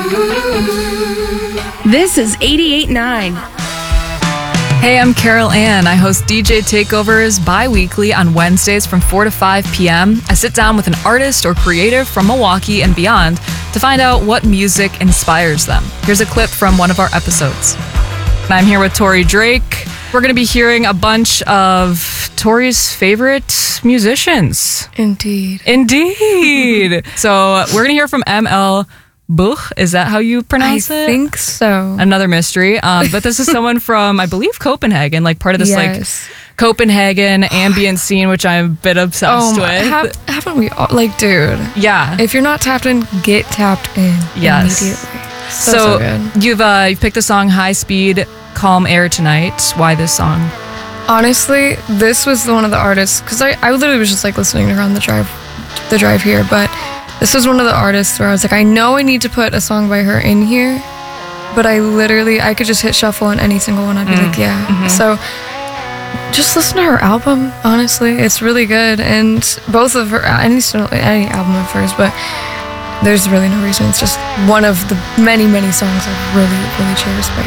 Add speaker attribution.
Speaker 1: This is 88.9.
Speaker 2: Hey, I'm Carol Ann. I host DJ Takeovers bi-weekly on Wednesdays from 4 to 5 p.m. I sit down with an artist or creative from Milwaukee and beyond to find out what music inspires them. Here's a clip from one of our episodes. I'm here with Tori Drake. We're going to be hearing a bunch of Tori's favorite musicians.
Speaker 3: Indeed.
Speaker 2: So we're going to hear from ML Buch. Is that how you pronounce it?
Speaker 3: I think so.
Speaker 2: Another mystery. But this is someone from, I believe, Copenhagen, like part of this like Copenhagen ambient scene, which I'm a bit obsessed with.
Speaker 3: Haven't we all? Like, dude.
Speaker 2: Yeah.
Speaker 3: If you're not tapped in, get tapped in immediately. So good.
Speaker 2: You've picked the song High Speed, Calm Air Tonight. Why this song?
Speaker 3: Honestly, this was one of the artists, because I literally was just like listening to her on the drive here, but this was one of the artists where I was like, I know I need to put a song by her in here, but I could just hit shuffle on any single one. I'd be like, yeah. Mm-hmm. So just listen to her album, honestly. It's really good. And both of her, any album of hers, but there's really no reason. It's just one of the many, many songs I've really, really cherished by